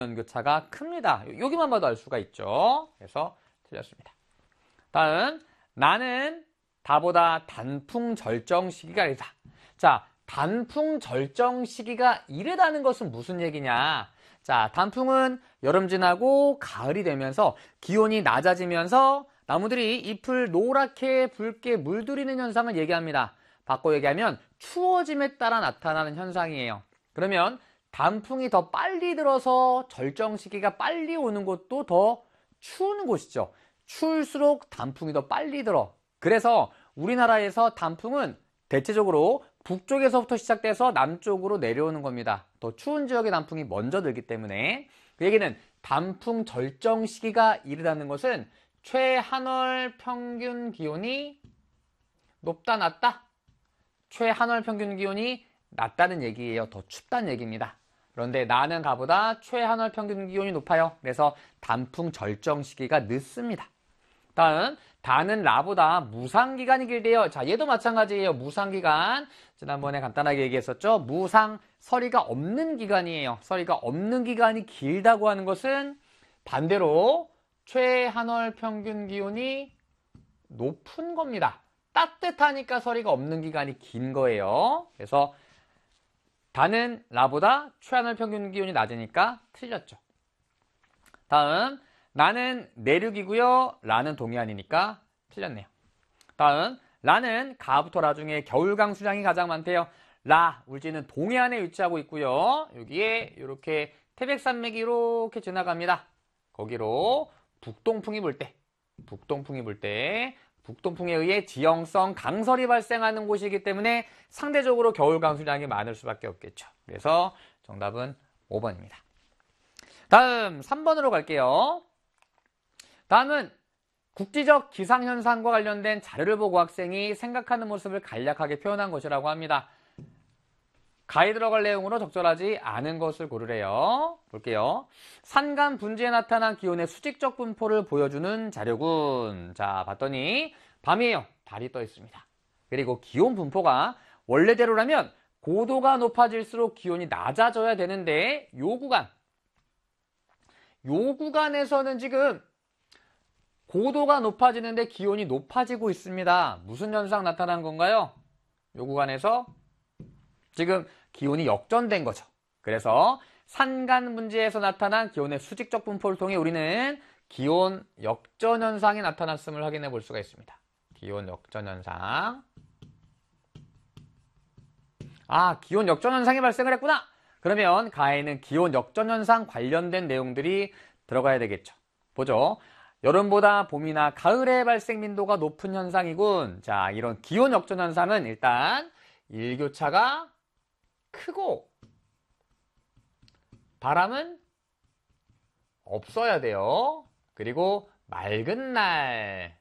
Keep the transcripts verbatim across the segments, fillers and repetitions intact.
연교차가 큽니다. 여기만 봐도 알 수가 있죠. 그래서 틀렸습니다. 다음, 나는 다보다 단풍 절정 시기가 이르다. 자, 단풍 절정 시기가 이르다는 것은 무슨 얘기냐? 자, 단풍은 여름 지나고 가을이 되면서 기온이 낮아지면서 나무들이 잎을 노랗게 붉게 물들이는 현상을 얘기합니다. 바꿔 얘기하면 추워짐에 따라 나타나는 현상이에요. 그러면 단풍이 더 빨리 들어서 절정 시기가 빨리 오는 곳도 더 추운 곳이죠. 추울수록 단풍이 더 빨리 들어. 그래서 우리나라에서 단풍은 대체적으로 북쪽에서부터 시작돼서 남쪽으로 내려오는 겁니다. 더 추운 지역의 단풍이 먼저 들기 때문에. 그 얘기는 단풍 절정 시기가 이르다는 것은 최한월 평균 기온이 높다 낮다? 최한월 평균 기온이 낮다는 얘기예요. 더 춥다는 얘기입니다. 그런데 나는 가보다 최한월 평균 기온이 높아요. 그래서 단풍 절정 시기가 늦습니다. 다음, 다는 라보다 무상기간이 길대요. 자, 얘도 마찬가지예요. 무상기간. 지난번에 간단하게 얘기했었죠. 무상, 서리가 없는 기간이에요. 서리가 없는 기간이 길다고 하는 것은 반대로 최한월 평균 기온이 높은 겁니다. 따뜻하니까 서리가 없는 기간이 긴 거예요. 그래서 다는 라보다 최한월 평균 기온이 낮으니까 틀렸죠. 다음, 나는 내륙이고요. 라는 동해안이니까 틀렸네요. 다음, 라는 가부터 라 중에 겨울강 수량이 가장 많대요. 라, 울지는 동해안에 위치하고 있고요. 여기에 이렇게 태백산맥이 이렇게 지나갑니다. 거기로 북동풍이 불 때, 북동풍이 불 때, 북동풍에 의해 지형성 강설이 발생하는 곳이기 때문에 상대적으로 겨울강 수량이 많을 수밖에 없겠죠. 그래서 정답은 오 번입니다. 다음 삼 번으로 갈게요. 다음은 국지적 기상현상과 관련된 자료를 보고 학생이 생각하는 모습을 간략하게 표현한 것이라고 합니다. 가에 들어갈 내용으로 적절하지 않은 것을 고르래요. 볼게요. 산간 분지에 나타난 기온의 수직적 분포를 보여주는 자료군. 자, 봤더니 밤이에요. 달이 떠 있습니다. 그리고 기온 분포가 원래대로라면 고도가 높아질수록 기온이 낮아져야 되는데 요 구간, 요 구간에서는 지금 고도가 높아지는데 기온이 높아지고 있습니다. 무슨 현상 나타난 건가요? 요 구간에서 지금 기온이 역전된 거죠. 그래서 산간 분지에서 나타난 기온의 수직적 분포를 통해 우리는 기온 역전 현상이 나타났음을 확인해 볼 수가 있습니다. 기온 역전 현상. 아, 기온 역전 현상이 발생을 했구나. 그러면 가에는 기온 역전 현상 관련된 내용들이 들어가야 되겠죠. 보죠. 여름보다 봄이나 가을에 발생 빈도가 높은 현상이군. 자, 이런 기온 역전 현상은 일단 일교차가 크고 바람은 없어야 돼요. 그리고 맑은 날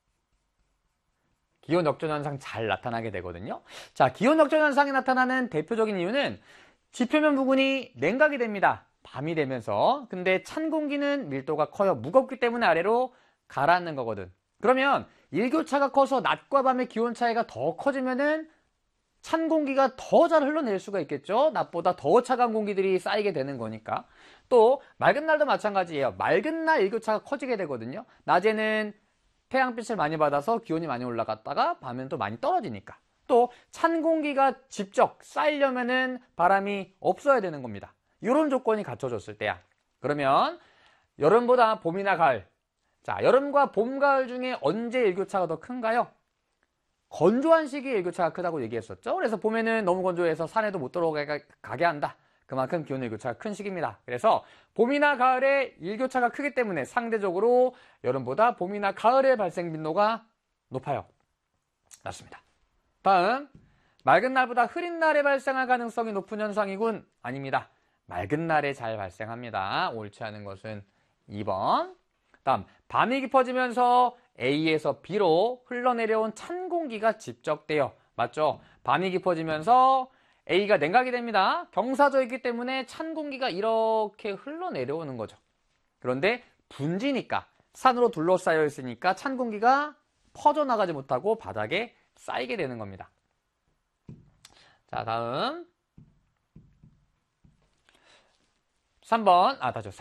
기온 역전 현상 잘 나타나게 되거든요. 자, 기온 역전 현상이 나타나는 대표적인 이유는 지표면 부근이 냉각이 됩니다. 밤이 되면서. 근데 찬 공기는 밀도가 커요. 무겁기 때문에 아래로 가라앉는 거거든. 그러면 일교차가 커서 낮과 밤의 기온 차이가 더 커지면은 찬 공기가 더 잘 흘러낼 수가 있겠죠. 낮보다 더 차가운 공기들이 쌓이게 되는 거니까. 또 맑은 날도 마찬가지예요. 맑은 날 일교차가 커지게 되거든요. 낮에는 태양빛을 많이 받아서 기온이 많이 올라갔다가 밤엔 또 많이 떨어지니까. 또 찬 공기가 직접 쌓이려면은 바람이 없어야 되는 겁니다. 이런 조건이 갖춰졌을 때야. 그러면 여름보다 봄이나 가을. 자, 여름과 봄, 가을 중에 언제 일교차가 더 큰가요? 건조한 시기에 일교차가 크다고 얘기했었죠. 그래서 봄에는 너무 건조해서 산에도 못 들어가게 한다. 그만큼 기온 일교차가 큰 시기입니다. 그래서 봄이나 가을에 일교차가 크기 때문에 상대적으로 여름보다 봄이나 가을에 발생 빈도가 높아요. 맞습니다. 다음, 맑은 날보다 흐린 날에 발생할 가능성이 높은 현상이군. 아닙니다. 맑은 날에 잘 발생합니다. 옳지 않은 것은 이 번. 다음, 밤이 깊어지면서 A에서 B로 흘러내려온 찬 공기가 집적돼요. 맞죠? 밤이 깊어지면서 A가 냉각이 됩니다. 경사져 있기 때문에 찬 공기가 이렇게 흘러내려오는 거죠. 그런데 분지니까 산으로 둘러싸여 있으니까 찬 공기가 퍼져나가지 못하고 바닥에 쌓이게 되는 겁니다. 자, 다음 삼 번, 아, 다죠.